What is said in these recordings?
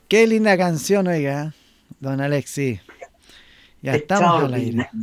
Qué linda canción, oiga, don Alexis. Ya estamos al aire. Extraordinario.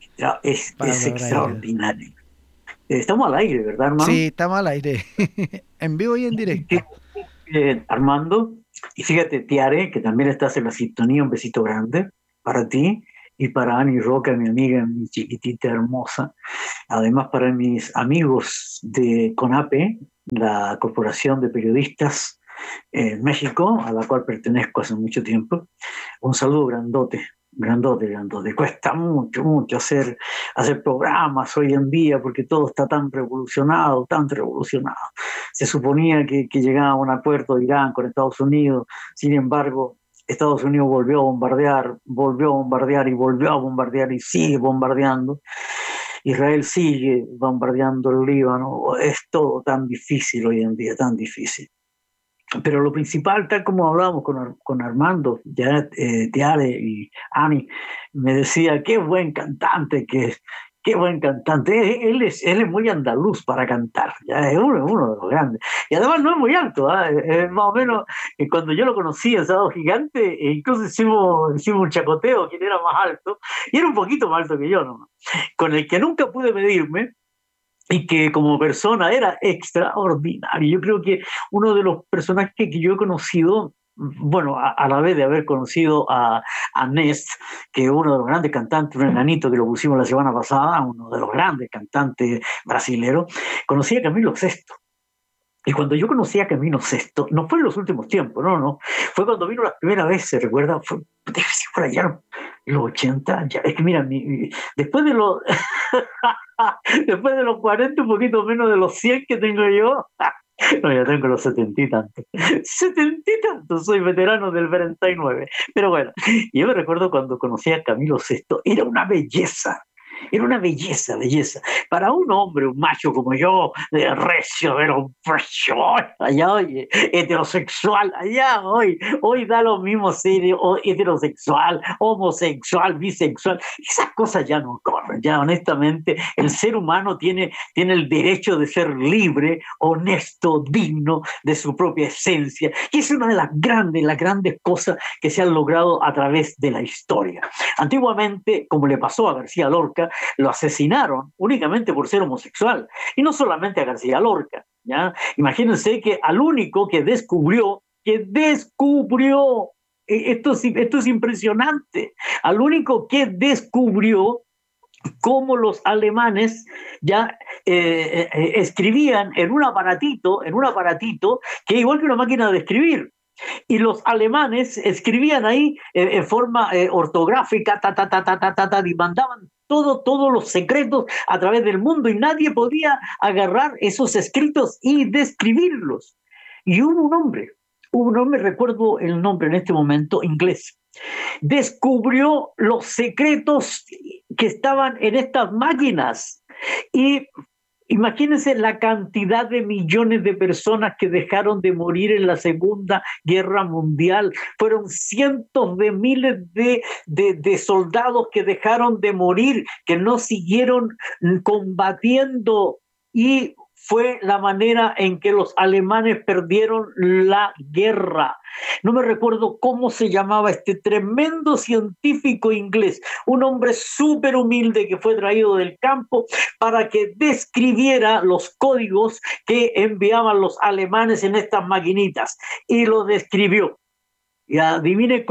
Es Pablo Braiger. extraordinario. Estamos al aire, ¿verdad, hermano? Sí, estamos al aire. En vivo y en directo. Armando, y fíjate, Tiare, que también estás en la sintonía, un besito grande para ti y para Ani Roca, mi amiga, mi chiquitita hermosa. Además, para mis amigos de CONAPE, la Corporación de Periodistas en México, a la cual pertenezco hace mucho tiempo. Un saludo grandote, grandote, grandote. Cuesta mucho, mucho hacer programas hoy en día porque todo está tan revolucionado, tan revolucionado. Se suponía que llegaba a un acuerdo de Irán con Estados Unidos, sin embargo, Estados Unidos volvió a bombardear y volvió a bombardear y sigue bombardeando. Israel sigue bombardeando el Líbano. Es todo tan difícil hoy en día, tan difícil. Pero lo principal, tal como hablábamos con Armando, ya Tiare y Ani, me decía, qué buen cantante que es, qué buen cantante. Él es muy andaluz para cantar, ya es uno de los grandes. Y además no es muy alto, ¿eh? Es más o menos, cuando yo lo conocí en Sábado Gigante, incluso hicimos un chacoteo, quien era más alto, y era un poquito más alto que yo, ¿no? Con el que nunca pude medirme, y que como persona era extraordinario. Yo creo que uno de los personajes que yo he conocido, bueno, a la vez de haber conocido a Nest, que es uno de los grandes cantantes, un enanito que lo pusimos la semana pasada, uno de los grandes cantantes brasileros, conocí a Camilo Sesto. Y cuando yo conocí a Camilo Sesto, no fue en los últimos tiempos, no, no, fue cuando vino la primera vez, se recuerda, fue por allá en los 80, ya, es que mira, después de los después de los 40, un poquito menos de los 100 que tengo yo. No, ya tengo los 70 y tantos. 70 y tantos, soy veterano del 49. Pero bueno, yo me recuerdo cuando conocí a Camilo Sesto, era una belleza. Era una belleza, belleza. Para un hombre, un macho como yo, de recio, pero recio, allá, oye, heterosexual, allá, hoy da lo mismo ser heterosexual, homosexual, bisexual. Esas cosas ya no corren, ya honestamente, el ser humano tiene el derecho de ser libre, honesto, digno de su propia esencia. Y es una de las grandes cosas que se han logrado a través de la historia. Antiguamente, como le pasó a García Lorca, lo asesinaron únicamente por ser homosexual. Y no solamente a García Lorca, ¿ya? Imagínense que al único esto es impresionante, al único que descubrió cómo los alemanes ya escribían en un aparatito que es igual que una máquina de escribir. Y los alemanes escribían ahí en forma ortográfica, y mandaban todos los secretos a través del mundo y nadie podía agarrar esos escritos y describirlos. Y hubo un hombre, recuerdo el nombre en este momento, inglés, descubrió los secretos que estaban en estas máquinas. Y imagínense la cantidad de millones de personas que dejaron de morir en la Segunda Guerra Mundial. Fueron cientos de miles de soldados que dejaron de morir, que no siguieron combatiendo, y fue la manera en que los alemanes perdieron la guerra. No me recuerdo cómo se llamaba este tremendo científico inglés, un hombre súper humilde que fue traído del campo para que describiera los códigos que enviaban los alemanes en estas maquinitas. Y lo describió. Y adivine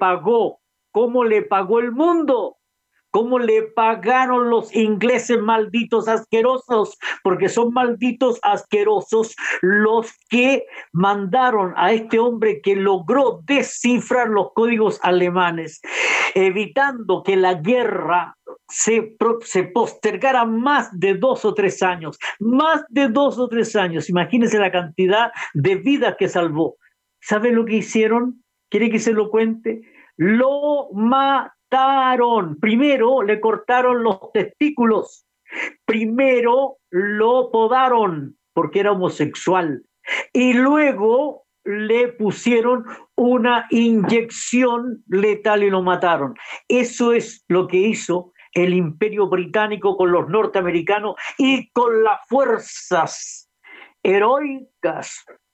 cómo le pagó el mundo. ¿Cómo le pagaron los ingleses malditos asquerosos? Porque son malditos asquerosos los que mandaron a este hombre que logró descifrar los códigos alemanes, evitando que la guerra se postergara más de 2 o 3 años. Más de 2 o 3 años. Imagínense la cantidad de vidas que salvó. ¿Sabe lo que hicieron? ¿Quiere que se lo cuente? Lo mataron. Primero le cortaron los testículos. Primero lo podaron porque era homosexual. Y luego le pusieron una inyección letal y lo mataron. Eso es lo que hizo el Imperio Británico con los norteamericanos y con las fuerzas heroicas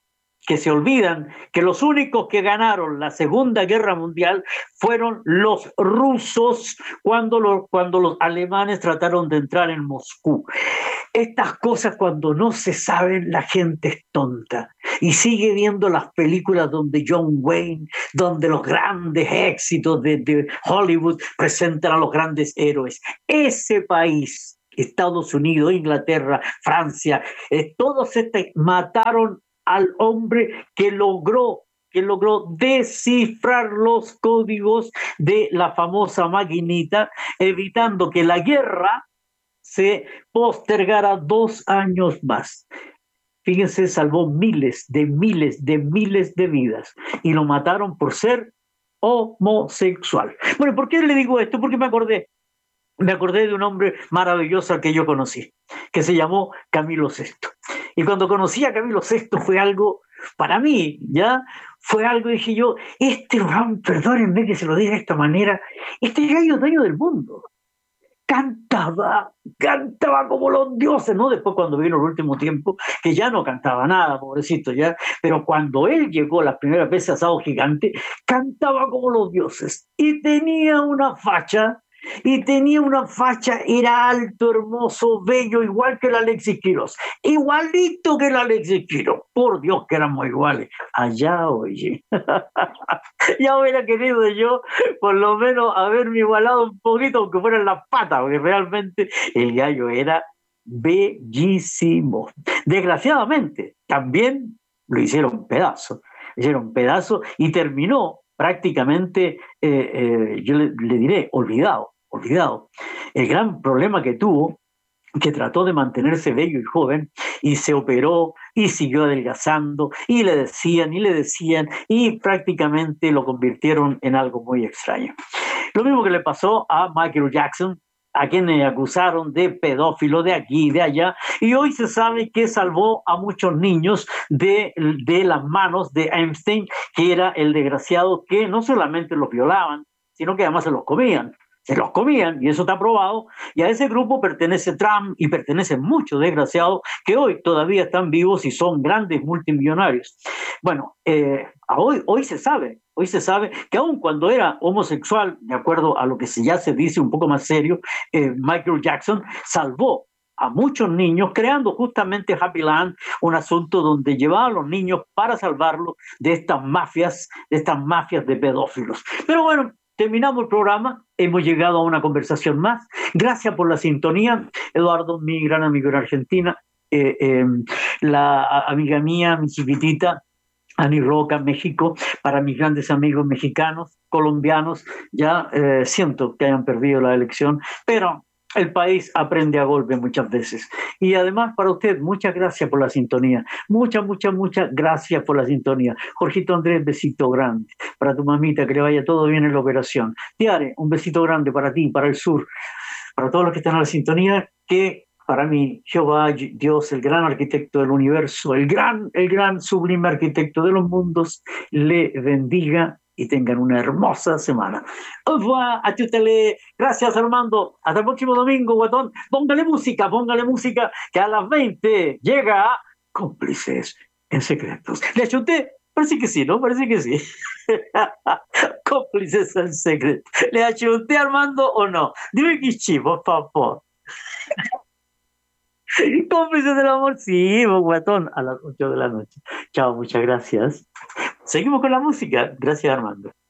que se olvidan que los únicos que ganaron la Segunda Guerra Mundial fueron los rusos cuando los alemanes trataron de entrar en Moscú. Estas cosas cuando no se saben, la gente es tonta y sigue viendo las películas donde John Wayne, donde los grandes éxitos de Hollywood presentan a los grandes héroes. Ese país, Estados Unidos, Inglaterra, Francia, todos estos mataron al hombre que logró descifrar los códigos de la famosa maquinita, evitando que la guerra se postergara 2 años más. Fíjense, salvó miles de vidas y lo mataron por ser homosexual. Bueno, ¿por qué le digo esto? Porque me acordé de un hombre maravilloso que yo conocí, que se llamó Camilo Sesto. Y cuando conocí a Camilo Sesto fue algo, para mí, ¿ya? Fue algo, dije yo, perdónenme que se lo diga de esta manera, este gallo es dueño del mundo. Cantaba como los dioses, ¿no? Después cuando vino el último tiempo, que ya no cantaba nada, pobrecito, ya, pero cuando él llegó las primeras veces a Asado Gigante, cantaba como los dioses y tenía una facha, era alto, hermoso, bello, igual que el Alexis Quiroz, igualito que el Alexis Quiroz, por Dios que éramos iguales, allá oye. Ya hubiera querido yo por lo menos haberme igualado un poquito, aunque fueran las patas, porque realmente el gallo era bellísimo. Desgraciadamente, también lo hicieron pedazo y terminó prácticamente, yo le diré, olvidado. El gran problema que tuvo, que trató de mantenerse bello y joven, y se operó, y siguió adelgazando, y le decían, y prácticamente lo convirtieron en algo muy extraño. Lo mismo que le pasó a Michael Jackson, a quien le acusaron de pedófilo de aquí y de allá, y hoy se sabe que salvó a muchos niños de las manos de Epstein, que era el desgraciado que no solamente los violaban, sino que además se los comían, y eso está probado, y a ese grupo pertenece Trump y pertenecen muchos desgraciados que hoy todavía están vivos y son grandes multimillonarios. Bueno, hoy se sabe que aun cuando era homosexual, de acuerdo a lo que ya se dice un poco más serio, Michael Jackson salvó a muchos niños, creando justamente Happy Land, un asunto donde llevaba a los niños para salvarlos de estas mafias de pedófilos. Pero bueno, terminamos el programa, hemos llegado a una conversación más. Gracias por la sintonía, Eduardo, mi gran amigo en Argentina, la amiga mía, mi chiquitita, Ani Roca, México, para mis grandes amigos mexicanos, colombianos, ya siento que hayan perdido la elección, pero el país aprende a golpe muchas veces. Y además para usted, muchas gracias por la sintonía. Muchas gracias por la sintonía. Jorgito Andrés, besito grande. Para tu mamita, que le vaya todo bien en la operación. Tiare, un besito grande para ti, para el sur, para todos los que están en la sintonía, que para mí, Jehová, Dios, el gran arquitecto del universo, el gran sublime arquitecto de los mundos, le bendiga y tengan una hermosa semana. Au revoir, a tutti. Gracias, Armando. Hasta el próximo domingo, guatón. Póngale música, que a las 20 llega Cómplices en Secretos. ¿Le achunté? Parece que sí, ¿no? Parece que sí. Cómplices en Secreto. ¿Le achunté, Armando, o no? Dime que sí, por favor. Cómplices del amor, sí, guatón, a las 8 de la noche. Chao, muchas gracias. Seguimos con la música. Gracias, Armando.